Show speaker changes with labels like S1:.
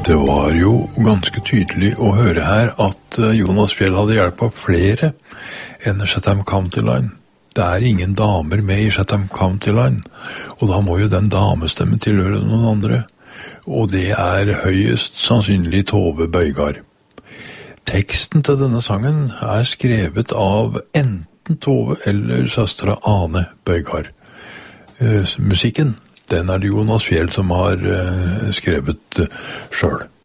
S1: Det var jo ganske tydelig å høre her at Jonas Fjell hadde hjelp av flere enn Chatham County Line. Det er ingen damer med i Chatham County Line, og da må jo den damestemmen tilhøre noen andre. Og det er høyest sannsynlig Tove Bøygard. Teksten til denne sangen er skrevet av enten Tove eller søstra Ane Bøygard. Musikken, den er det Jonas Fjell som har skrevet selv.